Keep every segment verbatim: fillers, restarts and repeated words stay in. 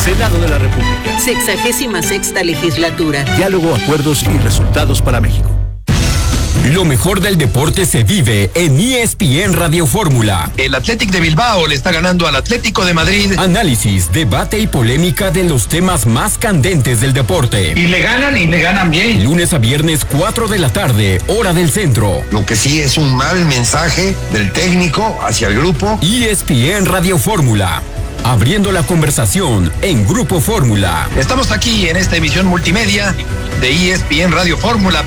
Senado de la República. Sexagésima sexta legislatura. Diálogo, acuerdos y resultados para México. Lo mejor del deporte se vive en E S P N Radio Fórmula. El Athletic de Bilbao le está ganando al Atlético de Madrid. Análisis, debate y polémica de los temas más candentes del deporte. Y le ganan y le ganan bien. Lunes a viernes, cuatro de la tarde, hora del centro. Lo que sí es un mal mensaje del técnico hacia el grupo. E S P N Radio Fórmula. Abriendo la conversación en Grupo Fórmula. Estamos aquí en esta emisión multimedia de E S P N Radio Fórmula.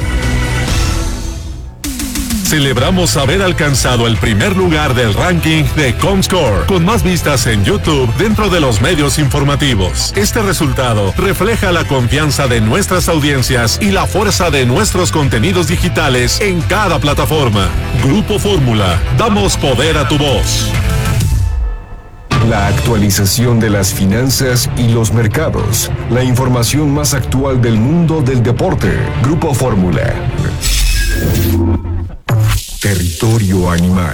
Celebramos haber alcanzado el primer lugar del ranking de Comscore, con más vistas en YouTube dentro de los medios informativos. Este resultado refleja la confianza de nuestras audiencias y la fuerza de nuestros contenidos digitales en cada plataforma. Grupo Fórmula, damos poder a tu voz. La actualización de las finanzas y los mercados. La información más actual del mundo del deporte. Grupo Fórmula. Territorio animal.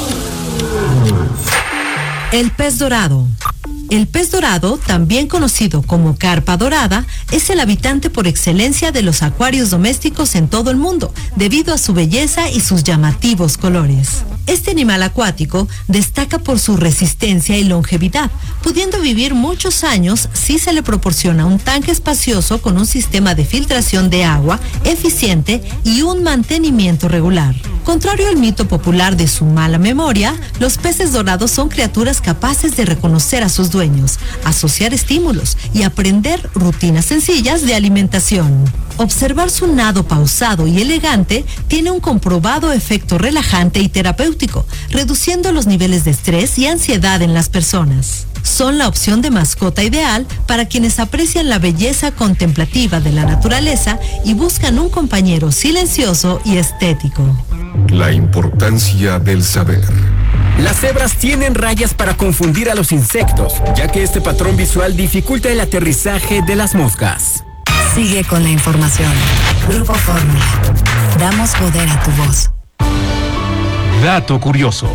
El pez dorado. El pez dorado, también conocido como carpa dorada, es el habitante por excelencia de los acuarios domésticos en todo el mundo, debido a su belleza y sus llamativos colores. Este animal acuático destaca por su resistencia y longevidad, pudiendo vivir muchos años si se le proporciona un tanque espacioso con un sistema de filtración de agua eficiente y un mantenimiento regular. Contrario al mito popular de su mala memoria, los peces dorados son criaturas capaces de reconocer a sus dueños, asociar estímulos y aprender rutinas sencillas de alimentación. Observar su nado pausado y elegante tiene un comprobado efecto relajante y terapéutico, reduciendo los niveles de estrés y ansiedad en las personas. Son la opción de mascota ideal para quienes aprecian la belleza contemplativa de la naturaleza y buscan un compañero silencioso y estético. La importancia del saber. Las cebras tienen rayas para confundir a los insectos, ya que este patrón visual dificulta el aterrizaje de las moscas. Sigue con la información. Grupo Fórmula. Damos poder a tu voz. Dato curioso.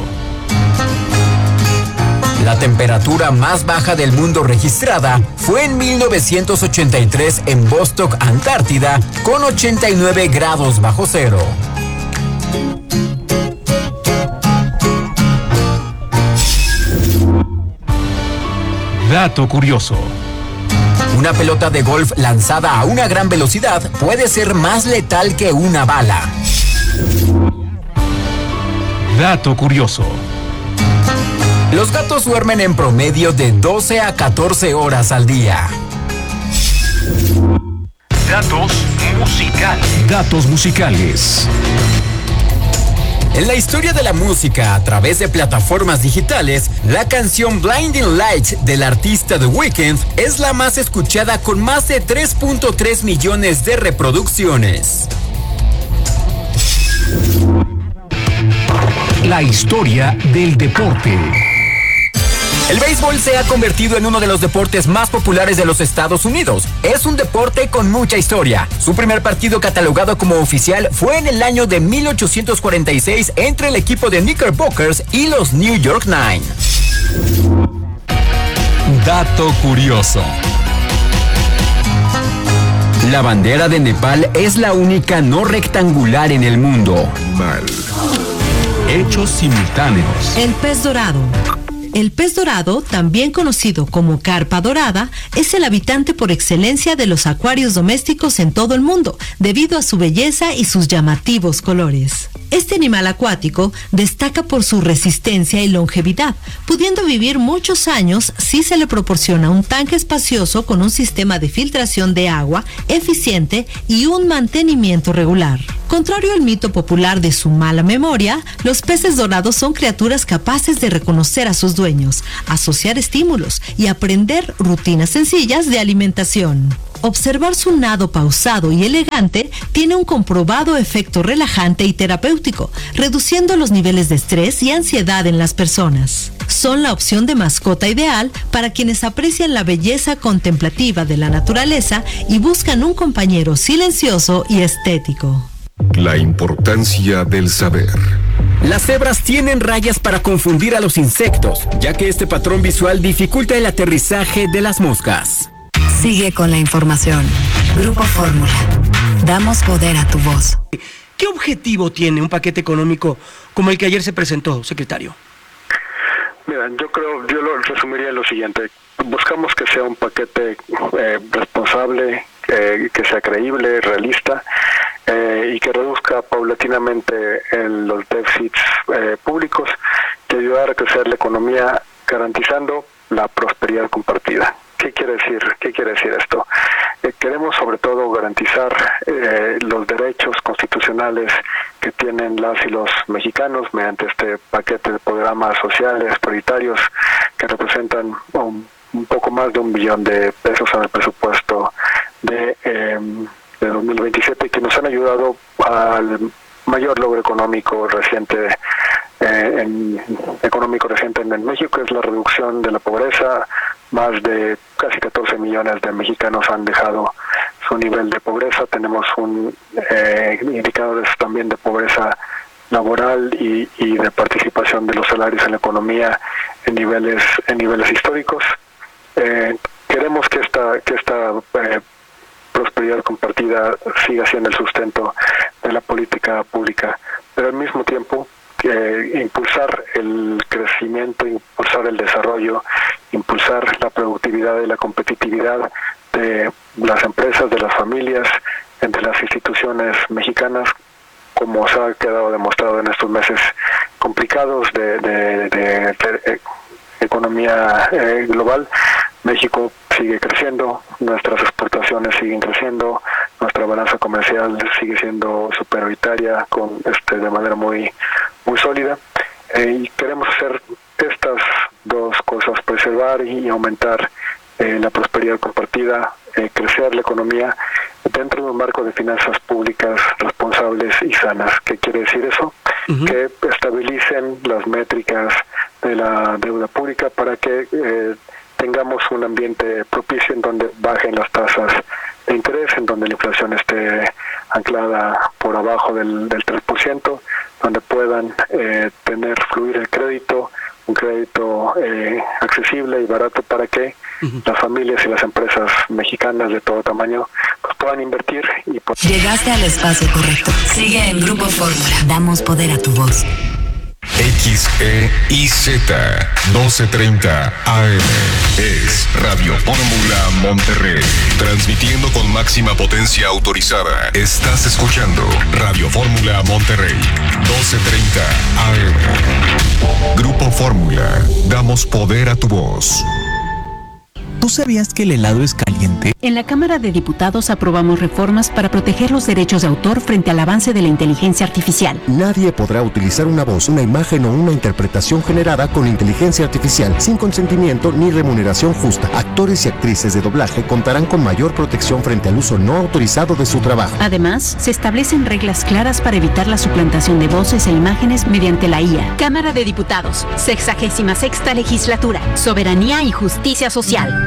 La temperatura más baja del mundo registrada fue en mil novecientos ochenta y tres en Vostok, Antártida, con ochenta y nueve grados bajo cero. Dato curioso. Una pelota de golf lanzada a una gran velocidad puede ser más letal que una bala. Dato curioso. Los gatos duermen en promedio de doce a catorce horas al día. Datos musicales. Datos musicales. En la historia de la música a través de plataformas digitales, la canción Blinding Lights del artista The Weeknd es la más escuchada con más de tres punto tres millones de reproducciones. La historia del deporte. El béisbol se ha convertido en uno de los deportes más populares de los Estados Unidos. Es un deporte con mucha historia. Su primer partido catalogado como oficial fue en el año de mil ochocientos cuarenta y seis entre el equipo de Knickerbockers y los New York Nine. Dato curioso. La bandera de Nepal es la única no rectangular en el mundo. Mal. Hechos simultáneos. El pez dorado. El pez dorado, también conocido como carpa dorada, es el habitante por excelencia de los acuarios domésticos en todo el mundo, debido a su belleza y sus llamativos colores. Este animal acuático destaca por su resistencia y longevidad, pudiendo vivir muchos años si se le proporciona un tanque espacioso con un sistema de filtración de agua eficiente y un mantenimiento regular. Contrario al mito popular de su mala memoria, los peces dorados son criaturas capaces de reconocer a sus dueños, asociar estímulos y aprender rutinas sencillas de alimentación. Observar su nado pausado y elegante tiene un comprobado efecto relajante y terapéutico, reduciendo los niveles de estrés y ansiedad en las personas. Son la opción de mascota ideal para quienes aprecian la belleza contemplativa de la naturaleza y buscan un compañero silencioso y estético. La importancia del saber. Las cebras tienen rayas para confundir a los insectos, ya que este patrón visual dificulta el aterrizaje de las moscas. Sigue con la información. Grupo Fórmula. Damos poder a tu voz. ¿Qué objetivo tiene un paquete económico como el que ayer se presentó, secretario? Mira, yo creo, yo lo resumiría en lo siguiente. Buscamos que sea un paquete eh, responsable, eh, que sea creíble, realista, eh, y que reduzca paulatinamente el, los déficits eh, públicos, que ayudar a crecer la economía garantizando la prosperidad compartida. ¿Qué quiere decir? ¿Qué quiere decir esto? Eh, queremos sobre todo garantizar eh, los derechos constitucionales que tienen las y los mexicanos mediante este paquete de programas sociales prioritarios que representan un, un poco más de un billón de pesos en el presupuesto de, eh, de dos mil veintisiete, y que nos han ayudado al mayor logro económico reciente eh, en, económico reciente en México, es la reducción de la pobreza. Más de casi catorce millones de mexicanos han dejado su nivel de pobreza. Tenemos un eh, indicadores también de pobreza laboral y, y de participación de los salarios en la economía en niveles en niveles históricos. Eh, queremos que esta que esta eh, prosperidad compartida siga siendo el sustento de la política pública, pero al mismo tiempo Eh, impulsar el crecimiento, impulsar el desarrollo, impulsar la productividad y la competitividad de las empresas, de las familias, de las instituciones mexicanas, como se ha quedado demostrado en estos meses complicados de, de, de, de economía eh, global. México sigue creciendo, nuestras exportaciones siguen creciendo, nuestra balanza comercial sigue siendo superavitaria con este de manera muy muy sólida, eh, y queremos hacer estas dos cosas: preservar y aumentar eh, la prosperidad compartida, eh, crecer la economía dentro de un marco de finanzas públicas responsables y sanas. ¿Qué quiere decir eso? Uh-huh. Que estabilicen las métricas de la deuda pública para que eh, tengamos un ambiente propicio en donde bajen las tasas de interés, en donde la inflación esté anclada por abajo del, del tres por ciento, donde puedan eh, tener fluir el crédito, un crédito eh, accesible y barato para que uh-huh. las familias y las empresas mexicanas de todo tamaño pues, puedan invertir. Y por... Llegaste al espacio correcto. Sigue en Grupo Fórmula. Damos poder a tu voz. X E I Z doce treinta A M es Radio Fórmula Monterrey, transmitiendo con máxima potencia autorizada. Estás escuchando Radio Fórmula Monterrey, doce treinta A M. Grupo Fórmula, damos poder a tu voz. ¿Tú sabías que el helado es caliente? En la Cámara de Diputados aprobamos reformas para proteger los derechos de autor frente al avance de la inteligencia artificial. Nadie podrá utilizar una voz, una imagen o una interpretación generada con inteligencia artificial sin consentimiento ni remuneración justa. Actores y actrices de doblaje contarán con mayor protección frente al uso no autorizado de su trabajo. Además, se establecen reglas claras para evitar la suplantación de voces e imágenes mediante la I A. Cámara de Diputados, sexagésima sexta legislatura, soberanía y justicia social.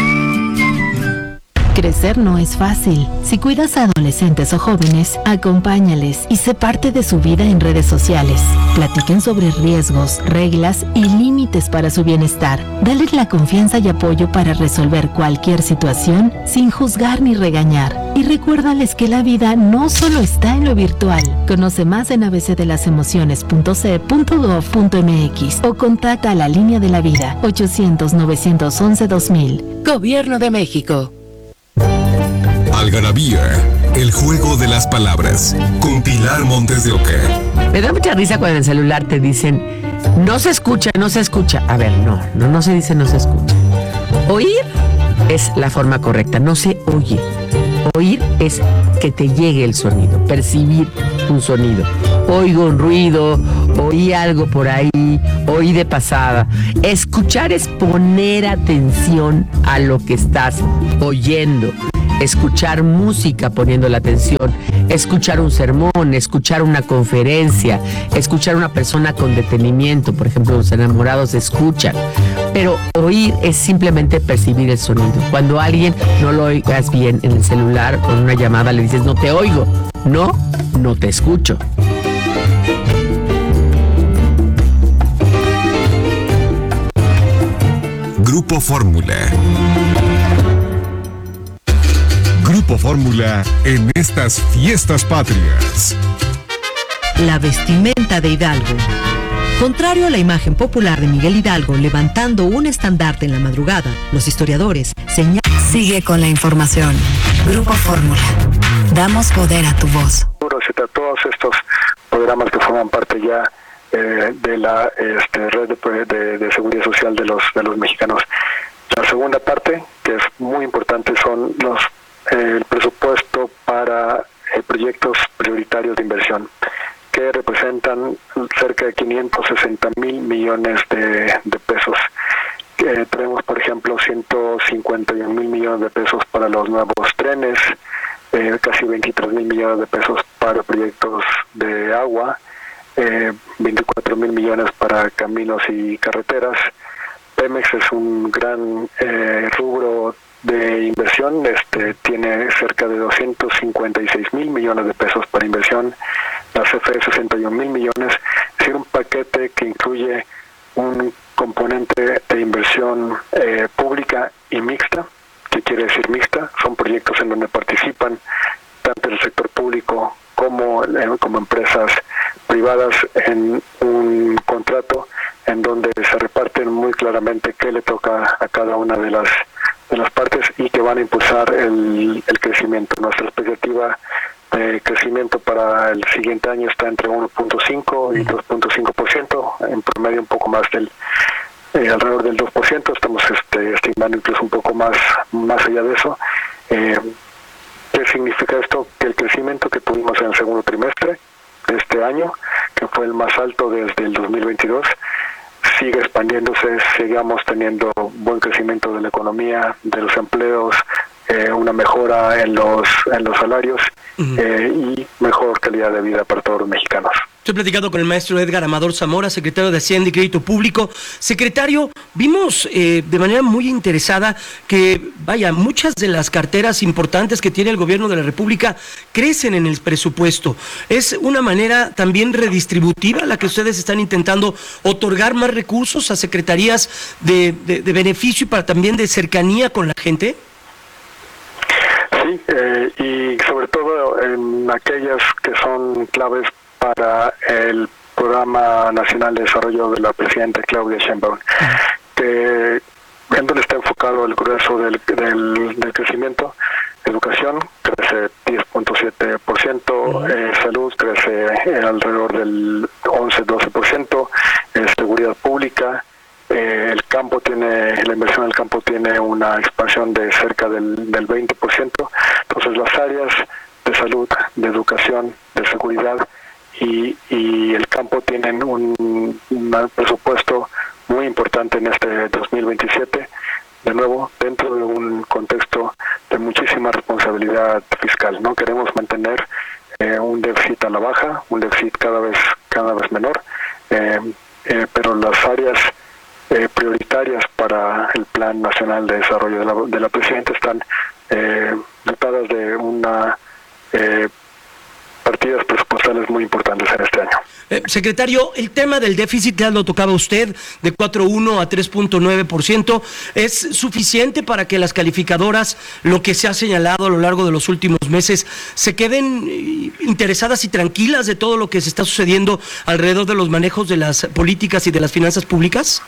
Crecer no es fácil. Si cuidas a adolescentes o jóvenes, acompáñales y sé parte de su vida en redes sociales. Platiquen sobre riesgos, reglas y límites para su bienestar. Dales la confianza y apoyo para resolver cualquier situación sin juzgar ni regañar. Y recuérdales que la vida no solo está en lo virtual. Conoce más en a b c de las emociones punto c e punto gov punto m x o contacta a la Línea de la Vida ochocientos, novecientos once, dos mil. Gobierno de México. Algarabía, el juego de las palabras, con Pilar Montes de Oca. Me da mucha risa cuando en el celular te dicen, no se escucha, no se escucha. A ver, no, no, no se dice no se escucha. Oír es la forma correcta, no se oye. Oír es que te llegue el sonido, percibir un sonido. Oigo un ruido, oí algo por ahí, oí de pasada. Escuchar es poner atención a lo que estás oyendo. Escuchar música poniendo la atención, escuchar un sermón, escuchar una conferencia, escuchar a una persona con detenimiento, por ejemplo, los enamorados escuchan, pero oír es simplemente percibir el sonido. Cuando a alguien no lo oigas bien en el celular o en una llamada le dices no te oigo, no, no te escucho. Grupo Fórmula. Grupo Fórmula en estas fiestas patrias. La vestimenta de Hidalgo. Contrario a la imagen popular de Miguel Hidalgo levantando un estandarte en la madrugada, los historiadores señalan... Sigue con la información. Grupo Fórmula. Damos poder a tu voz. Todos estos programas que forman parte ya eh, de la este, red de, de, de seguridad social de los de los mexicanos. La segunda parte, que es muy importante, son los eh, el presupuesto para eh, proyectos prioritarios de inversión, que representan cerca de quinientos sesenta mil millones de, de pesos. Eh, tenemos, por ejemplo, ciento cincuenta y un mil millones de pesos para los nuevos trenes, eh, casi veintitrés mil millones de pesos para proyectos de agua, eh, veinticuatro mil millones para caminos y carreteras. Pemex es un gran eh, rubro de inversión, este tiene cerca de doscientos cincuenta y seis mil millones de pesos para inversión, la C F E sesenta y un mil millones, es decir, un paquete que incluye un componente de inversión eh, pública y mixta. ¿Qué quiere decir mixta? Son proyectos en donde participan tanto el sector público como, eh, como empresas privadas en un contrato en donde se reparten muy claramente qué le toca a cada una de las de las partes y que van a impulsar el, el crecimiento. Nuestra expectativa de crecimiento para el siguiente año está entre uno punto cinco y dos punto cinco por ciento, en promedio un poco más del eh, alrededor del dos por ciento. Estamos este, estimando incluso un poco más más allá de eso. Eh, ¿Qué significa esto? Que el crecimiento que tuvimos en el segundo trimestre de este año, que fue el más alto desde el dos mil veintidós, sigue expandiéndose, sigamos teniendo buen crecimiento de la economía, de los empleos, eh, una mejora en los en los salarios uh-huh. eh, y mejor calidad de vida para todos los mexicanos. Estoy platicando con el maestro Edgar Amador Zamora, secretario de Hacienda y Crédito Público. Secretario, vimos eh, de manera muy interesada que, vaya, muchas de las carteras importantes que tiene el gobierno de la República crecen en el presupuesto. ¿Es una manera también redistributiva la que ustedes están intentando otorgar más recursos a secretarías de, de, de beneficio y para también de cercanía con la gente? Sí, eh, y sobre todo en aquellas que son claves para el Programa Nacional de Desarrollo de la Presidenta Claudia Sheinbaum, que en donde está enfocado el grueso del, del, del crecimiento. Educación crece diez punto siete por ciento, eh, salud crece eh, alrededor del once a doce por ciento, eh, seguridad pública, eh, el campo tiene, la inversión en el campo tiene una expansión de cerca del, del veinte por ciento. Entonces las áreas de salud, de educación, de seguridad y, y el campo tienen un, un presupuesto muy importante en este dos mil veintisiete, de nuevo dentro de un contexto de muchísima responsabilidad fiscal. No queremos mantener eh, un déficit a la baja, un déficit cada vez cada vez menor, eh, eh, pero las áreas eh, prioritarias para el Plan Nacional de Desarrollo de la, de la Presidenta están eh, dotadas de una eh, partidas presupuestales muy importantes en este año. Eh, secretario, el tema del déficit ya lo tocaba usted, de cuatro punto uno a tres punto nueve por ciento, ¿es suficiente para que las calificadoras, lo que se ha señalado a lo largo de los últimos meses, se queden interesadas y tranquilas de todo lo que se está sucediendo alrededor de los manejos de las políticas y de las finanzas públicas?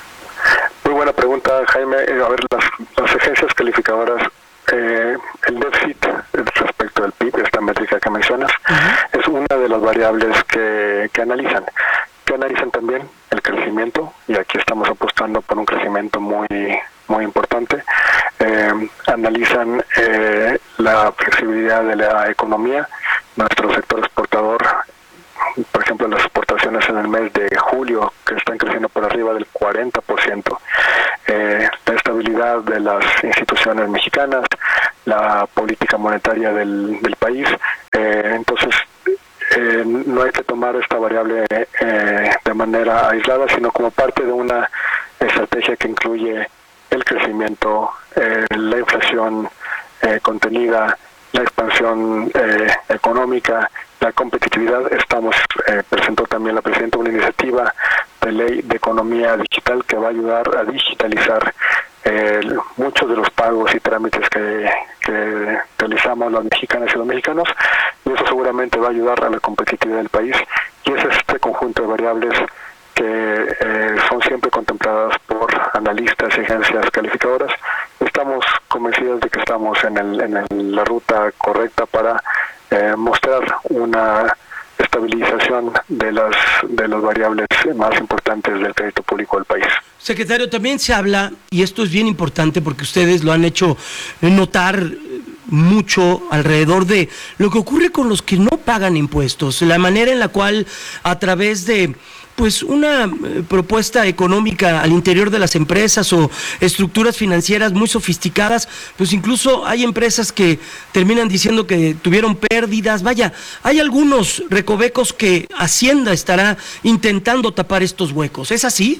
Muy buena pregunta, Jaime. Eh, a ver, las, las agencias calificadoras, eh, el déficit respecto del P I B, esta métrica que mencionas, uh-huh. es una de las variables que, que analizan. Que analizan también el crecimiento, y aquí estamos apostando por un crecimiento muy muy importante. Eh, analizan eh, la flexibilidad de la economía, nuestro sector exportador, por ejemplo, las exportaciones en el mes de julio, que están creciendo por arriba del cuarenta por ciento, eh, la estabilidad de las instituciones mexicanas, la política monetaria del, del país. Eh, entonces, eh, no hay que tomar esta variable eh, de manera aislada, sino como parte de una estrategia que incluye el crecimiento, eh, la inflación eh, contenida, la expansión eh, económica, la competitividad. Estamos, eh, presentó también la Presidenta una iniciativa de ley de economía digital que va a ayudar a digitalizar eh, muchos de los pagos y trámites que, que realizamos las mexicanas y los mexicanos, y eso seguramente va a ayudar a la competitividad del país, y ese es este conjunto de variables que eh, son siempre contempladas por analistas y agencias calificadoras. Estamos convencidos de que estamos en, el, en el, la ruta correcta para eh, mostrar una estabilización de las de las variables más importantes del crédito público del país. Secretario, también se habla, y esto es bien importante porque ustedes lo han hecho notar mucho alrededor de lo que ocurre con los que no pagan impuestos, la manera en la cual a través de pues una eh, propuesta económica al interior de las empresas o estructuras financieras muy sofisticadas, pues incluso hay empresas que terminan diciendo que tuvieron pérdidas. Vaya, hay algunos recovecos que Hacienda estará intentando tapar estos huecos, ¿es así?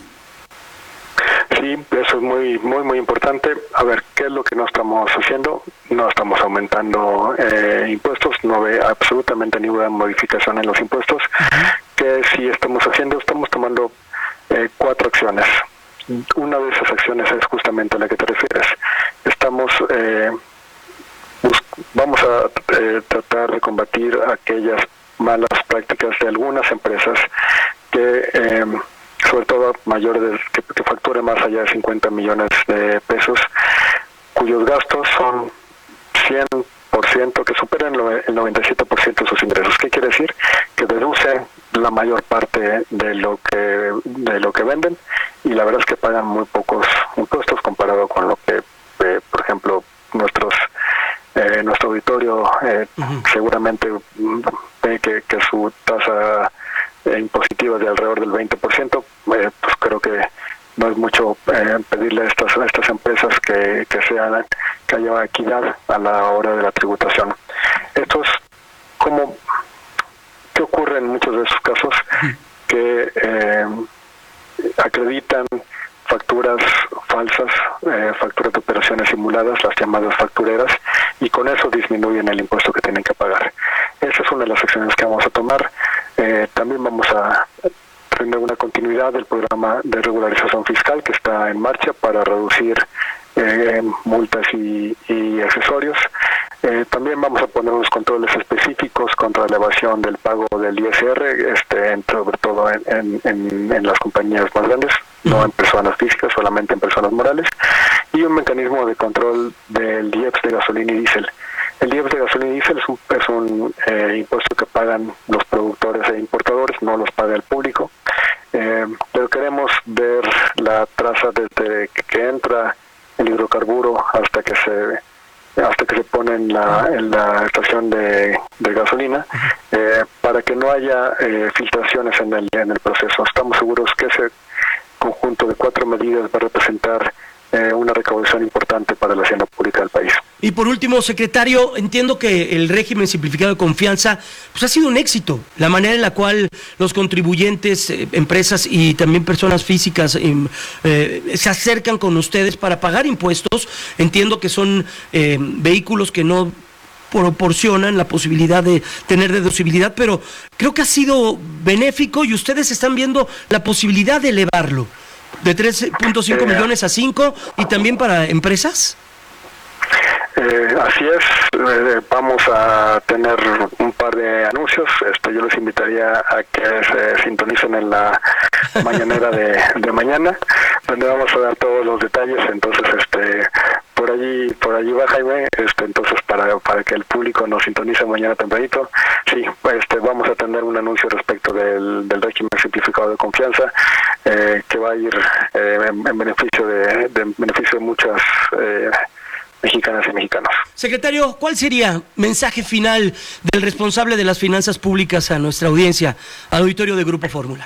Sí, eso es muy muy muy importante. A ver, ¿qué es lo que no estamos haciendo? No estamos aumentando eh, impuestos, no ve absolutamente ninguna modificación en los impuestos. Uh-huh. ¿Qué sí estamos haciendo? Estamos tomando eh, cuatro acciones. Una de esas acciones es justamente a la que te refieres. Estamos, eh, bus- vamos a eh, tratar de combatir aquellas malas prácticas de algunas empresas que... Eh, sobre todo mayores que, que facturen más allá de cincuenta millones de pesos, cuyos gastos son cien por ciento, que superan el noventa y siete por ciento de sus ingresos. ¿Qué quiere decir? Que deducen la mayor parte de lo que de lo que venden, y la verdad es que pagan muy pocos impuestos comparado con lo que, eh, por ejemplo, nuestros eh, nuestro auditorio eh, uh-huh. seguramente ve que, que su tasa Eh, impositiva de alrededor del veinte por ciento, eh, pues creo que no es mucho eh, pedirle a estas, a estas empresas que, que sean, que haya equidad a la hora de la tributación. Esto es como, ¿qué ocurre en muchos de esos casos? Que eh, acreditan facturas falsas, eh, facturas de operaciones simuladas, las llamadas factureras, y con eso disminuyen el impuesto que tienen que pagar. Esa es una de las acciones que vamos a tomar. Eh, también vamos a tener una continuidad del programa de regularización fiscal que está en marcha para reducir eh, multas y, y accesorios. Eh, también vamos a poner unos controles específicos contra la evasión del pago del I S R, este, en, sobre todo en, en, en, en las compañías más grandes, no en personas físicas, solamente en personas morales, y un mecanismo de control del I E P S de gasolina y diésel. El I E P S de gasolina y diésel es un, es un eh, impuesto que pagan los productores e importadores, no los paga el público, eh, pero queremos ver la traza desde que entra el hidrocarburo hasta que se hasta que se pone en la, en la estación de, de gasolina, eh, para que no haya eh, filtraciones en el, en el proceso. Estamos seguros que ese conjunto de cuatro medidas va a representar eh, una recaudación importante para la hacienda pública del país. Y por último, secretario, entiendo que el régimen simplificado de confianza pues ha sido un éxito. La manera en la cual los contribuyentes, eh, empresas y también personas físicas eh, eh, se acercan con ustedes para pagar impuestos, entiendo que son eh, vehículos que no proporcionan la posibilidad de tener deducibilidad, pero creo que ha sido benéfico y ustedes están viendo la posibilidad de elevarlo de tres punto cinco eh, millones a cinco, y también para empresas. Eh, así es, eh, vamos a tener un par de anuncios. Esto yo les invitaría a que se sintonicen en la mañanera de, de mañana, donde vamos a dar todos los detalles. Entonces, este, por allí, por allí va Jaime. Este, entonces, para para que el público nos sintonice mañana tempranito, sí, este, vamos a tener un anuncio respecto del, del régimen simplificado de confianza, eh, que va a ir eh, en, en beneficio de, de en beneficio de muchas eh, mexicanas y mexicanos. Secretario, ¿cuál sería mensaje final del responsable de las finanzas públicas a nuestra audiencia, al auditorio de Grupo Fórmula?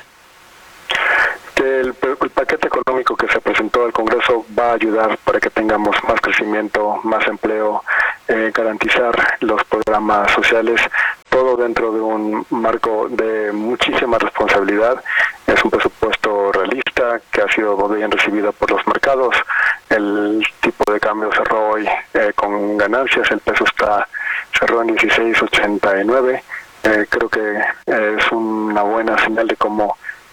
Que el, el paquete económico que se presentó al Congreso va a ayudar para que tengamos más crecimiento, más empleo, eh, garantizar los programas sociales, todo dentro de un marco de muchísima responsabilidad. Es un presupuesto realista que ha sido bien recibido por los mercados. El tipo de cambio cerró hoy eh, con ganancias, el peso está cerró en dieciséis ochenta y nueve. Eh, creo que eh, es una buena señal de cómo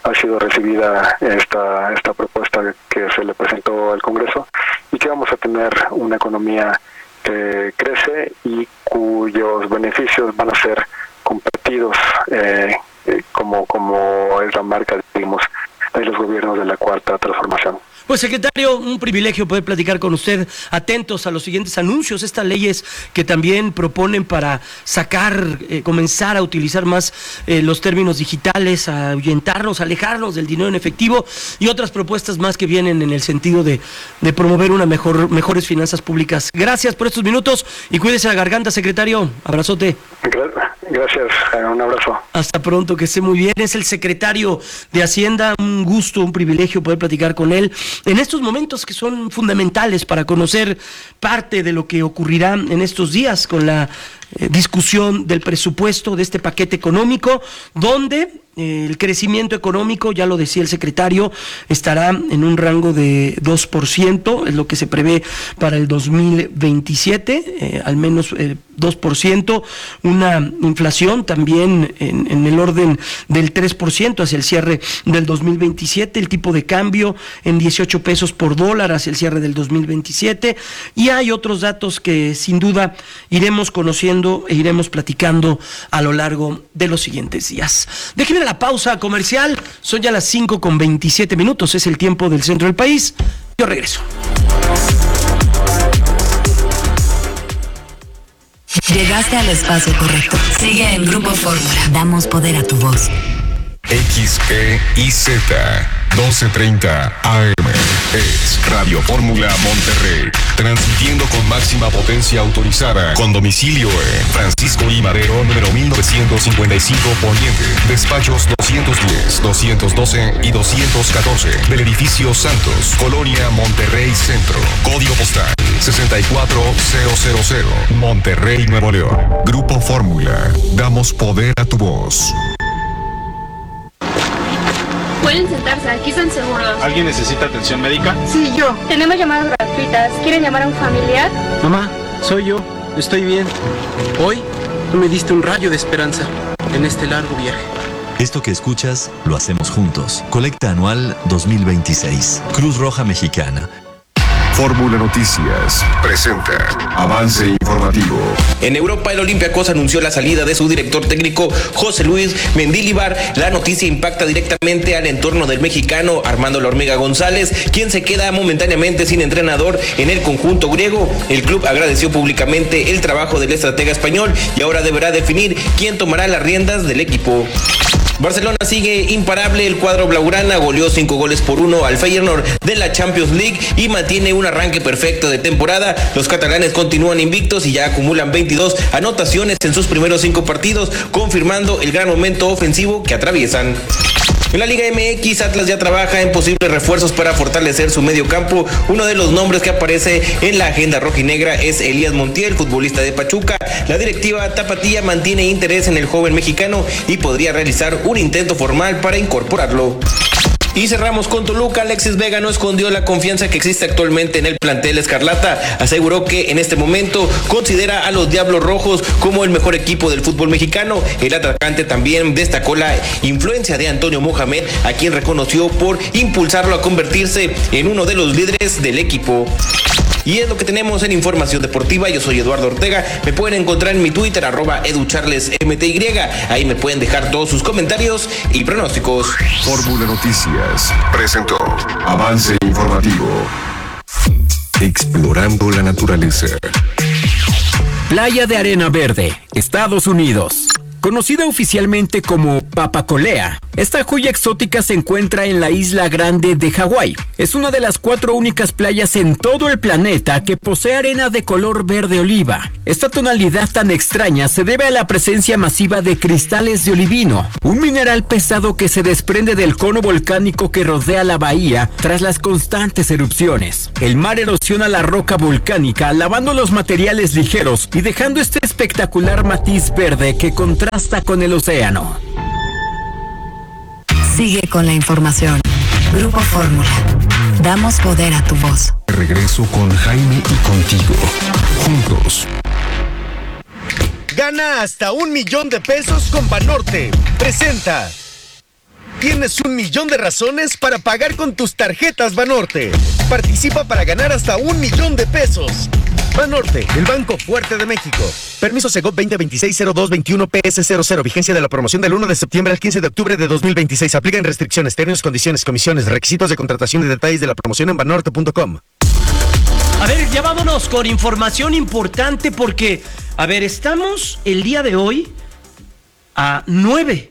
ha sido recibida esta, esta propuesta que se le presentó al Congreso y que vamos a tener una economía que crece y cuyos beneficios van a ser compartidos eh, eh, como, como es la marca, digamos, de los gobiernos de la Cuarta Transformación. Pues secretario, un privilegio poder platicar con usted, atentos a los siguientes anuncios, estas leyes que también proponen para sacar, eh, comenzar a utilizar más eh, los términos digitales, a ahuyentarnos, alejarnos del dinero en efectivo y otras propuestas más que vienen en el sentido de, de promover una mejor, mejores finanzas públicas. Gracias por estos minutos y cuídese la garganta, secretario. Abrazote. Gracias, un abrazo. Hasta pronto, que esté muy bien. Es el secretario de Hacienda, un gusto, un privilegio poder platicar con él en estos momentos que son fundamentales para conocer parte de lo que ocurrirá en estos días con la eh, discusión del presupuesto de este paquete económico, donde eh, el crecimiento económico, ya lo decía el secretario, estará en un rango de dos por ciento, es lo que se prevé para el dos mil veintisiete, eh, al menos eh, dos por ciento, una inflación también en, en el orden del tres por ciento hacia el cierre del dos mil veintisiete, el tipo de cambio en dieciocho pesos por dólar hacia el cierre del dos mil veintisiete, y hay otros datos que sin duda iremos conociendo e iremos platicando a lo largo de los siguientes días. Déjenme la pausa comercial, son ya las cinco con veintisiete minutos, es el tiempo del centro del país. Yo regreso. Llegaste al espacio correcto. Sigue en Grupo Fórmula. Damos poder a tu voz. X E I Z doce treinta A M es Radio Fórmula Monterrey, transmitiendo con máxima potencia autorizada, con domicilio en Francisco I. Madero, número mil novecientos cincuenta y cinco Poniente, despachos doscientos diez, doscientos doce y doscientos catorce, del edificio Santos, Colonia Monterrey Centro, código postal sesenta y cuatro mil, Monterrey, Nuevo León. Grupo Fórmula, damos poder a tu voz. Pueden sentarse, aquí están seguros. ¿Alguien necesita atención médica? Sí, yo. Tenemos llamadas gratuitas. ¿Quieren llamar a un familiar? Mamá, soy yo. Estoy bien. Hoy tú me diste un rayo de esperanza en este largo viaje. Esto que escuchas lo hacemos juntos. Colecta anual dos mil veintiséis. Cruz Roja Mexicana. Fórmula Noticias presenta avance informativo. En Europa, el Olympiacos anunció la salida de su director técnico José Luis Mendilibar. La noticia impacta directamente al entorno del mexicano Armando La Hormiga González, quien se queda momentáneamente sin entrenador en el conjunto griego. El club agradeció públicamente el trabajo del estratega español y ahora deberá definir quién tomará las riendas del equipo. Barcelona sigue imparable, el cuadro blaugrana goleó cinco goles por uno al Feyenoord de la Champions League y mantiene un arranque perfecto de temporada. Los catalanes continúan invictos y ya acumulan veintidós anotaciones en sus primeros cinco partidos, confirmando el gran momento ofensivo que atraviesan. En la Liga M X, Atlas ya trabaja en posibles refuerzos para fortalecer su medio campo. Uno de los nombres que aparece en la agenda rojinegra es Elías Montiel, futbolista de Pachuca. La directiva tapatía mantiene interés en el joven mexicano y podría realizar un intento formal para incorporarlo. Y cerramos con Toluca. Alexis Vega no escondió la confianza que existe actualmente en el plantel escarlata. Aseguró que en este momento considera a los Diablos Rojos como el mejor equipo del fútbol mexicano. El atacante también destacó la influencia de Antonio Mohamed, a quien reconoció por impulsarlo a convertirse en uno de los líderes del equipo. Y es lo que tenemos en Información Deportiva. Yo soy Eduardo Ortega. Me pueden encontrar en mi Twitter, arroba educharlesmty. Ahí me pueden dejar todos sus comentarios y pronósticos. Fórmula Noticias presentó avance informativo. Explorando la naturaleza. Playa de Arena Verde, Estados Unidos. Conocida oficialmente como Papacolea, esta joya exótica se encuentra en la isla Grande de Hawái. Es una de las cuatro únicas playas en todo el planeta que posee arena de color verde oliva. Esta tonalidad tan extraña se debe a la presencia masiva de cristales de olivino, un mineral pesado que se desprende del cono volcánico que rodea la bahía tras las constantes erupciones. El mar erosiona la roca volcánica, lavando los materiales ligeros y dejando este espectacular matiz verde que contrasta hasta con el océano. Sigue con la información. Grupo Fórmula. Damos poder a tu voz. Regreso con Jaime y contigo. Juntos. Gana hasta un millón de pesos con Banorte. Presenta. Tienes un millón de razones para pagar con tus tarjetas Banorte. Participa para ganar hasta un millón de pesos. Banorte, el banco fuerte de México. Permiso Segov veinte veintiséis cero dos veintiuno P S cero cero. Vigencia de la promoción del uno de septiembre al quince de octubre de dos mil veintiséis. Aplican restricciones, términos, condiciones, comisiones, requisitos de contratación y detalles de la promoción en banorte punto com. A ver, ya vámonos con información importante porque, a ver, estamos el día de hoy a nueve.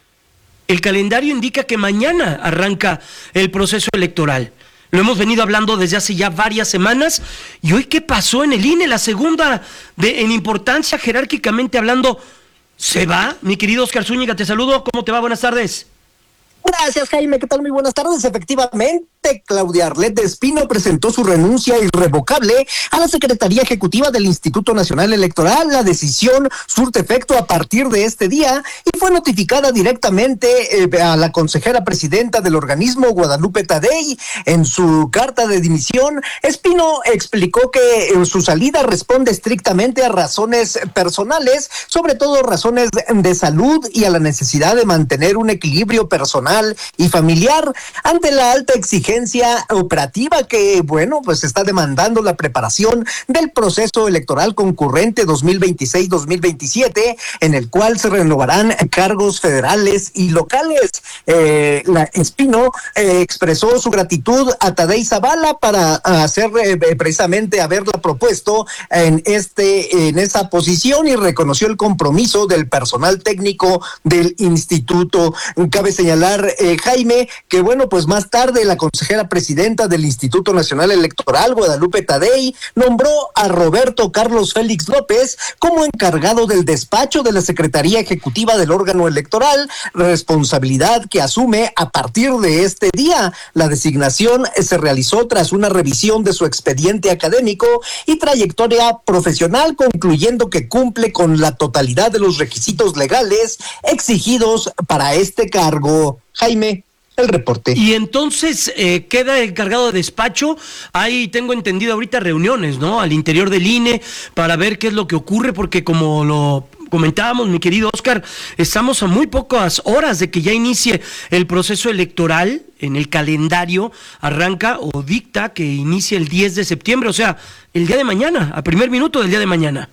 El calendario indica que mañana arranca el proceso electoral. Lo hemos venido hablando desde hace ya varias semanas. ¿Y hoy qué pasó en el I N E? La segunda de, en importancia jerárquicamente hablando, ¿se va? Mi querido Oscar Zúñiga, te saludo. ¿Cómo te va? Buenas tardes. Gracias, Jaime. ¿Qué tal? Muy buenas tardes. Efectivamente, Claudia Arlet de Espino presentó su renuncia irrevocable a la Secretaría Ejecutiva del Instituto Nacional Electoral. La decisión surte efecto a partir de este día y fue notificada directamente eh, a la consejera presidenta del organismo, Guadalupe Tadei. En su carta de dimisión, Espino explicó que en su salida responde estrictamente a razones personales, sobre todo razones de salud y a la necesidad de mantener un equilibrio personal y familiar ante la alta exigencia operativa que, bueno, pues está demandando la preparación del proceso electoral concurrente dos mil veintiséis dos mil veintisiete, en el cual se renovarán cargos federales y locales. Eh, la Espino eh, expresó su gratitud a Tadei Zavala para hacer eh, precisamente haberla propuesto en este en esa posición y reconoció el compromiso del personal técnico del instituto. Cabe señalar, Eh, Jaime, que bueno, pues más tarde la consejera presidenta del Instituto Nacional Electoral, Guadalupe Tadei, nombró a Roberto Carlos Félix López como encargado del despacho de la Secretaría Ejecutiva del órgano electoral, responsabilidad que asume a partir de este día. La designación se realizó tras una revisión de su expediente académico y trayectoria profesional, concluyendo que cumple con la totalidad de los requisitos legales exigidos para este cargo. Jaime, el reporte. Y entonces eh, queda encargado de despacho. Ahí tengo entendido ahorita reuniones, ¿no? Al interior del I N E para ver qué es lo que ocurre, porque como lo comentábamos, mi querido Oscar, estamos a muy pocas horas de que ya inicie el proceso electoral. En el calendario arranca o dicta que inicie el diez de septiembre, o sea, el día de mañana, a primer minuto del día de mañana.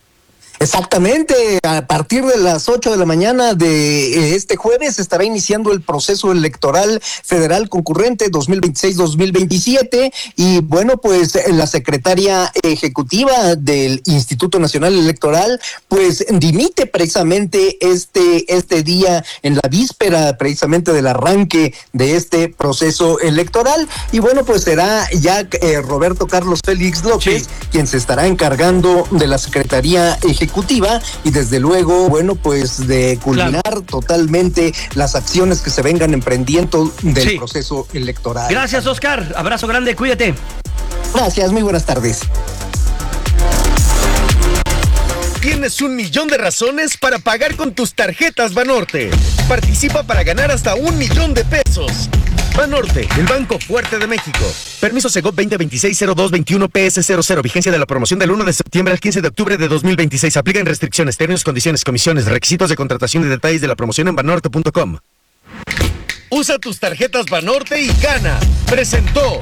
Exactamente, a partir de las ocho de la mañana de este jueves estará iniciando el proceso electoral federal concurrente dos mil veintiséis dos mil veintisiete y bueno, pues la secretaria ejecutiva del Instituto Nacional Electoral pues dimite precisamente este, este día en la víspera precisamente del arranque de este proceso electoral y bueno, pues será ya eh, Roberto Carlos Félix López sí. quien se estará encargando de la Secretaría Ejecutiva y desde luego, bueno, pues de culminar claro. totalmente las acciones que se vengan emprendiendo del sí. proceso electoral. Gracias, Oscar. Abrazo grande, cuídate. Gracias, muy buenas tardes. Tienes un millón de razones para pagar con tus tarjetas Banorte. Participa para ganar hasta un millón de pesos. Banorte, el banco fuerte de México. Permiso Segov veinte veintiséis cero dos veintiuno P S cero cero. Vigencia de la promoción del uno de septiembre al quince de octubre de dos mil veintiséis. Aplican restricciones, términos, condiciones, comisiones, requisitos de contratación y detalles de la promoción en banorte punto com. Usa tus tarjetas Banorte y gana. Presentó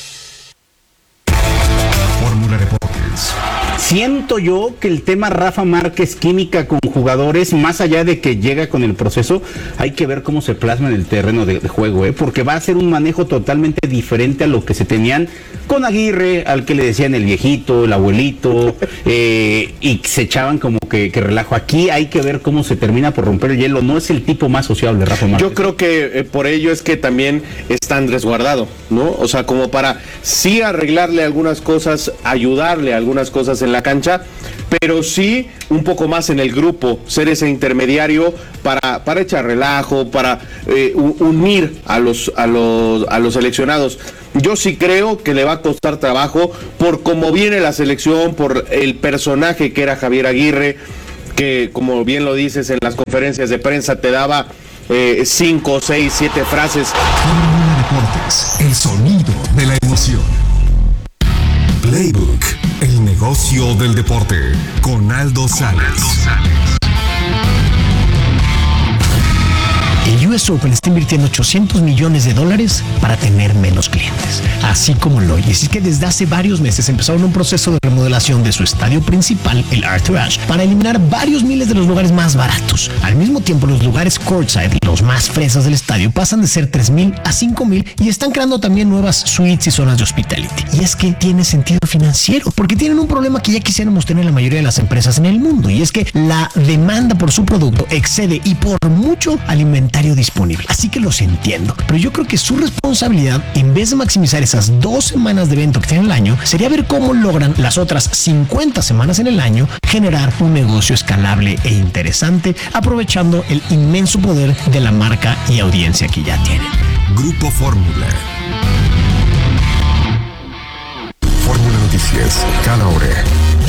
Fórmula Deportes. Siento yo que el tema Rafa Márquez, química con jugadores, más allá de que llega con el proceso, hay que ver cómo se plasma en el terreno de, de juego, ¿eh? porque va a ser un manejo totalmente diferente a lo que se tenían con Aguirre, al que le decían el viejito, el abuelito, eh, y se echaban como que, que relajo. Aquí hay que ver cómo se termina por romper el hielo. No es el tipo más sociable, Rafa Márquez. Yo creo que eh, por ello es que también está Andrés Guardado, ¿no? O sea, como para sí arreglarle algunas cosas, ayudarle a algunas cosas en la cancha, pero sí un poco más en el grupo, ser ese intermediario para, para echar relajo, para eh, unir a los, a los, a los seleccionados. Yo sí creo que le va a costar trabajo por cómo viene la selección, por el personaje que era Javier Aguirre, que como bien lo dices en las conferencias de prensa te daba eh, cinco, seis, siete frases. Fórmula Deportes, el sonido de la emoción. Playbook, el negocio del deporte, con Aldo Sales. El U S Open está invirtiendo ochocientos millones de dólares para tener menos clientes. Así como lo oyes, es que desde hace varios meses empezaron un proceso de remodelación de su estadio principal, el Arthur Ashe, para eliminar varios miles de los lugares más baratos. Al mismo tiempo, los lugares courtside, los más fresas del estadio, pasan de ser tres mil a cinco mil y están creando también nuevas suites y zonas de hospitality. Y es que tiene sentido financiero, porque tienen un problema que ya quisiéramos tener la mayoría de las empresas en el mundo, y es que la demanda por su producto excede y por mucho al inventario disponible. Así que los entiendo, pero yo creo que su responsabilidad, en vez de maximizar esas dos semanas de evento que tienen el año, sería ver cómo logran las otras cincuenta semanas en el año generar un negocio escalable e interesante, aprovechando el inmenso poder de la marca y audiencia que ya tienen. Grupo Fórmula. Fórmula Noticias, cada hora.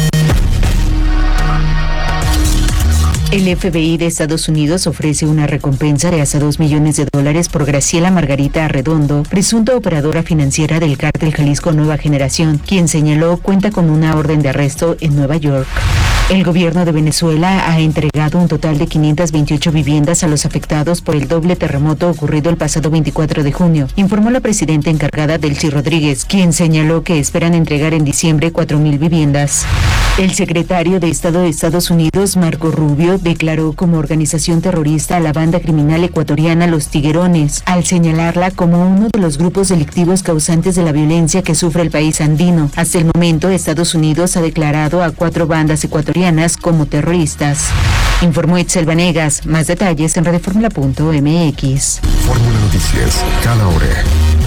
El F B I de Estados Unidos ofrece una recompensa de hasta dos millones de dólares por Graciela Margarita Arredondo, presunta operadora financiera del cártel Jalisco Nueva Generación, quien señaló cuenta con una orden de arresto en Nueva York. El gobierno de Venezuela ha entregado un total de quinientas veintiocho viviendas a los afectados por el doble terremoto ocurrido el pasado veinticuatro de junio, informó la presidenta encargada Delcy Rodríguez, quien señaló que esperan entregar en diciembre cuatro mil viviendas. El secretario de Estado de Estados Unidos, Marco Rubio, declaró como organización terrorista a la banda criminal ecuatoriana Los Tiguerones, al señalarla como uno de los grupos delictivos causantes de la violencia que sufre el país andino. Hasta el momento, Estados Unidos ha declarado a cuatro bandas ecuatorianas como terroristas. Informó Itzel Vanegas. Más detalles en radioformula punto m x. Fórmula Noticias, cada hora.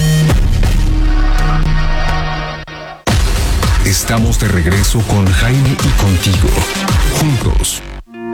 Estamos de regreso con Jaime y contigo, juntos.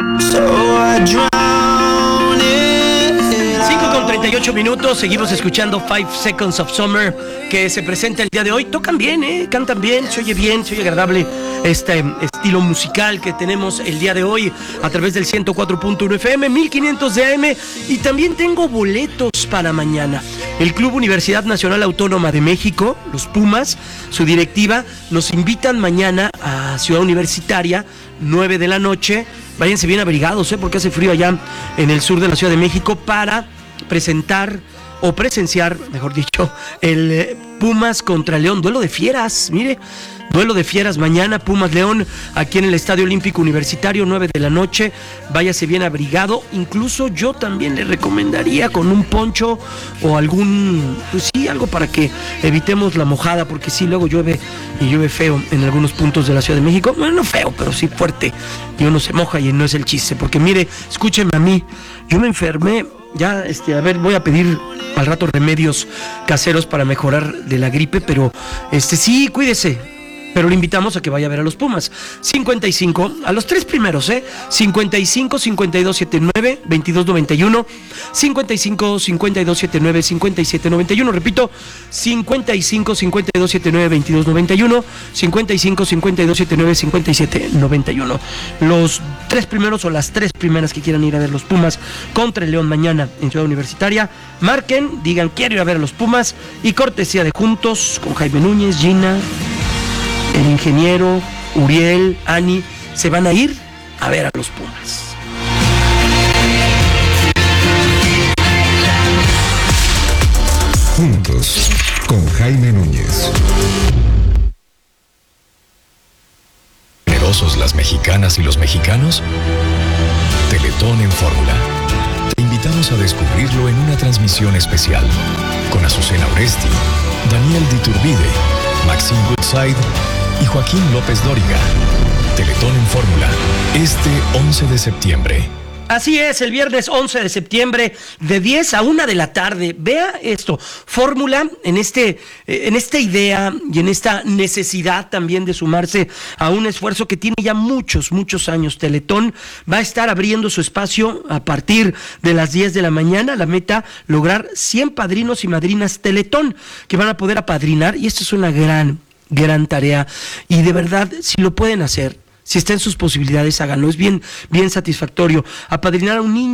cinco con treinta y ocho minutos, seguimos escuchando Five Seconds of Summer, que se presenta el día de hoy. Tocan bien, ¿eh? Cantan bien, se oye bien, se oye agradable este estilo musical que tenemos el día de hoy a través del ciento cuatro punto uno F M, mil quinientos de A M, y también tengo boletos para mañana. El Club Universidad Nacional Autónoma de México, los Pumas, su directiva, nos invitan mañana a Ciudad Universitaria, nueve de la noche. Váyanse bien abrigados, ¿eh? Porque hace frío allá en el sur de la Ciudad de México, para presentar o presenciar, mejor dicho, el eh, Pumas contra León, duelo de fieras, mire, duelo de fieras mañana, Pumas León, aquí en el Estadio Olímpico Universitario, nueve de la noche, váyase bien abrigado. Incluso yo también le recomendaría con un poncho o algún, pues sí, algo para que evitemos la mojada, porque sí, luego llueve y llueve feo en algunos puntos de la Ciudad de México. Bueno, no feo, pero sí fuerte, y uno se moja y no es el chiste, porque mire, escúcheme a mí, yo me enfermé. Ya, este, a ver, voy a pedir al rato remedios caseros para mejorar de la gripe, pero este sí, cuídese. Pero le invitamos a que vaya a ver a los Pumas. cincuenta y cinco, a los tres primeros, ¿eh? cincuenta y cinco, cincuenta y dos, setenta y nueve, veintidós noventa y uno, cincuenta y cinco, cincuenta y dos, setenta y nueve, cincuenta y siete noventa y uno, repito, cincuenta y cinco, cincuenta y dos, setenta y nueve, veintidós noventa y uno, cincuenta y cinco, cincuenta y dos, setenta y nueve, cincuenta y siete noventa y uno. Los tres primeros o las tres primeras que quieran ir a ver los Pumas contra el León mañana en Ciudad Universitaria, marquen, digan quiero ir a ver a los Pumas, y cortesía de Juntos con Jaime Núñez, Gina, el ingeniero, Uriel, Ani, se van a ir a ver a los Pumas. Juntos con Jaime Núñez. ¿Generosos las mexicanas y los mexicanos? Teletón en Fórmula. Te invitamos a descubrirlo en una transmisión especial con Azucena Oresti, Daniel Diturbide, Maxine Woodside y Joaquín López Dóriga. Teletón en Fórmula, este once de septiembre. Así es, el viernes once de septiembre, de diez a una de la tarde. Vea esto, Fórmula, en este, en esta idea y en esta necesidad también de sumarse a un esfuerzo que tiene ya muchos, muchos años. Teletón va a estar abriendo su espacio a partir de las diez de la mañana. La meta, lograr cien padrinos y madrinas Teletón que van a poder apadrinar, y esto es una gran, gran tarea. Y de verdad, si lo pueden hacer, si está en sus posibilidades, háganlo. Es bien, bien satisfactorio apadrinar a un niño,